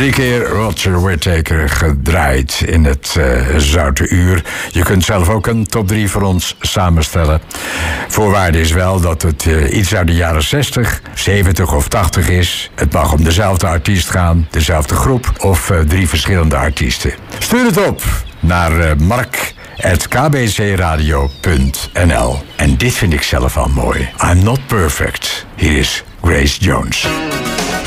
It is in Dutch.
3 keer Roger Whittaker gedraaid in het Zoute Uur. Je kunt zelf ook een top 3 voor ons samenstellen. Voorwaarde is wel dat het iets uit de jaren 60, 70 of 80 is. Het mag om dezelfde artiest gaan, dezelfde groep of 3 verschillende artiesten. Stuur het op naar mark@kbcradio.nl. En dit vind ik zelf al mooi. I'm not perfect. Hier is Grace Jones.